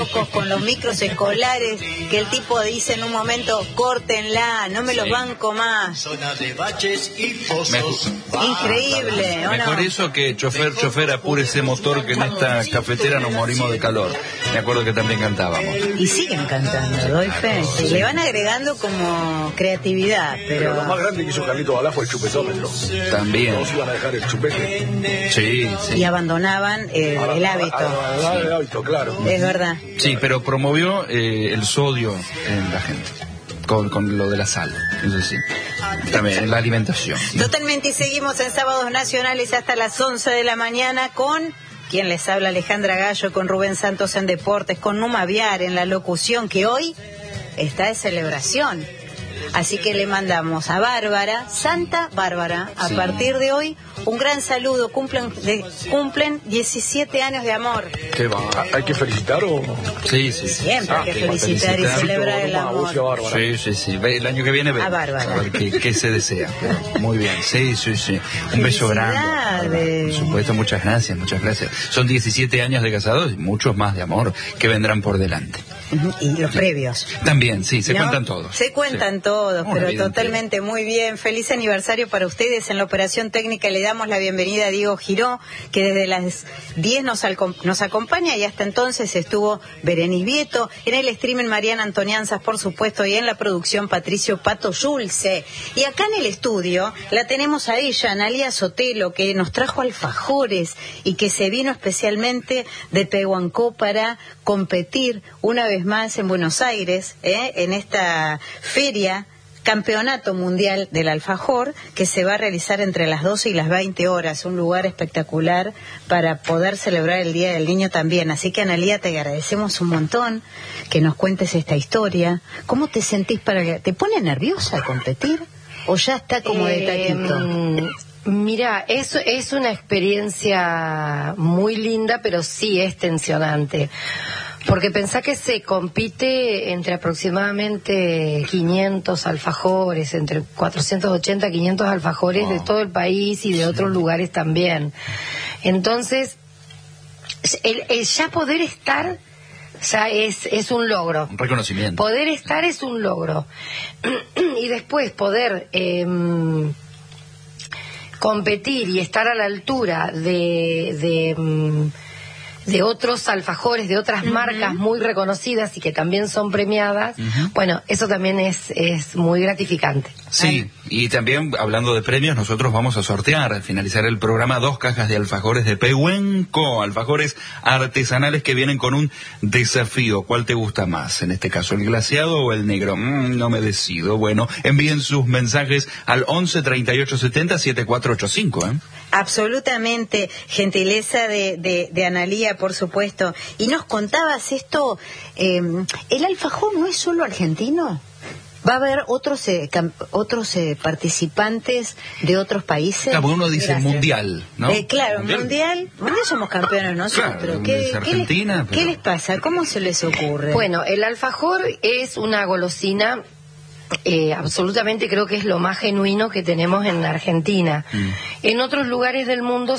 con los micros escolares, que el tipo dice en un momento, córtenla, no me los banco más. Increíble, ¿o no? Mejor eso que chofer, apure ese motor, que en esta cafetera nos morimos de calor. Me acuerdo que también cantábamos. Y siguen cantando, doy fe. Le van agregando como creatividad, pero lo más grande que hizo Carlito Balá fue el chupetómetro. También. Todos iban a dejar el chupete. Sí. Y abandonaban el hábito. El hábito, claro. Es verdad. Sí, pero promovió el sodio en la gente, con lo de la sal, eso sí, también la alimentación. Totalmente, y seguimos en Sábados Nacionales hasta las 11 de la mañana con quien les habla, Alejandra Gallo, con Rubén Santos en Deportes, con Numa Viar en la locución, que hoy está de celebración. Así que le mandamos a Bárbara, Santa Bárbara, a partir de hoy, un gran saludo. Cumplen 17 años de amor. ¿Qué va? ¿Hay que felicitar o...? Sí. Siempre hay que felicitar y celebrar el amor. Sí. El año que viene a Bárbara. A ver qué se desea. Muy bien, sí. Un beso grande. Por supuesto, muchas gracias. Son 17 años de casados y muchos más de amor que vendrán por delante. Y los previos. También, sí, se cuentan todos. Se cuentan todos, pero totalmente muy bien. Feliz aniversario para ustedes. En la operación técnica le damos la bienvenida a Diego Giró, que desde las 10 nos acompaña, y hasta entonces estuvo Berenice Vieto. En el streaming Mariana Antonianzas, por supuesto, y en la producción Patricio Pato Yulce. Y acá en el estudio la tenemos a ella, Analía Sotelo, que nos trajo alfajores y que se vino especialmente de Pehuancó para competir una vez más en Buenos Aires, en esta feria, Campeonato Mundial del Alfajor, que se va a realizar entre las 12 y las 20 horas, un lugar espectacular para poder celebrar el Día del Niño también. Así que, Analía, te agradecemos un montón que nos cuentes esta historia. ¿Cómo te sentís te pone nerviosa competir o ya está como de taquito? Mira, es una experiencia muy linda, pero sí es tensionante. Porque pensá que se compite entre aproximadamente 500 alfajores, entre 480 y 500 alfajores de todo el país y de otros lugares también. Entonces, el ya poder estar ya es un logro. Un reconocimiento. Poder estar es un logro. Y después poder competir y estar a la altura de otros alfajores, de otras marcas muy reconocidas y que también son premiadas, bueno, eso también es muy gratificante. Sí, y también, hablando de premios, nosotros vamos a sortear, al finalizar el programa, 2 cajas de alfajores de Pehuenco, alfajores artesanales que vienen con un desafío. ¿Cuál te gusta más? En este caso, ¿el glaseado o el negro? No me decido. Bueno, envíen sus mensajes al 11 38 70 7485, Absolutamente, gentileza de Analía, por supuesto. Y nos contabas esto, ¿el alfajor no es solo argentino? ¿Va a haber otros participantes de otros países? Claro, uno dice mundial, ¿no? Claro, mundial somos campeones nosotros. Claro, ¿Qué les pasa? ¿Cómo se les ocurre? Bueno, el alfajor es una golosina, absolutamente creo que es lo más genuino que tenemos en Argentina. En otros lugares del mundo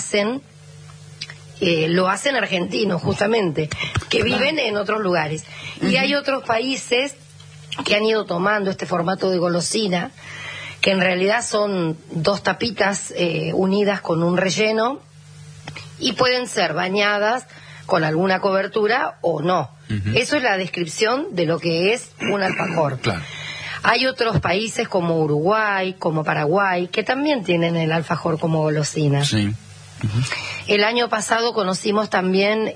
lo hacen argentinos, justamente, que viven en otros lugares. Y hay otros países que han ido tomando este formato de golosina, que en realidad son 2 tapitas unidas con un relleno, y pueden ser bañadas con alguna cobertura o no. Eso es la descripción de lo que es un alfajor. Claro. Hay otros países como Uruguay, como Paraguay, que también tienen el alfajor como golosina. Sí. El año pasado conocimos también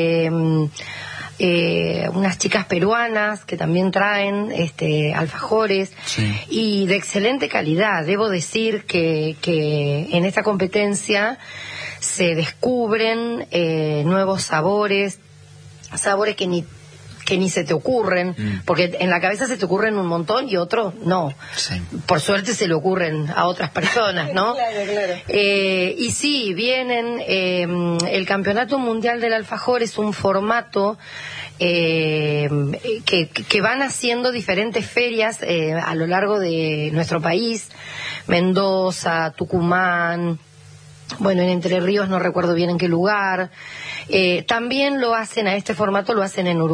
unas chicas peruanas que también traen alfajores, y de excelente calidad. Debo decir que en esta competencia se descubren nuevos sabores que ni se te ocurren, porque en la cabeza se te ocurren un montón y otros no. Por suerte se le ocurren a otras personas, ¿no? Claro. Y sí, vienen, el Campeonato Mundial del Alfajor es un formato que van haciendo diferentes ferias a lo largo de nuestro país, Mendoza, Tucumán, bueno, en Entre Ríos no recuerdo bien en qué lugar. También lo hacen, a este formato lo hacen en Uruguay.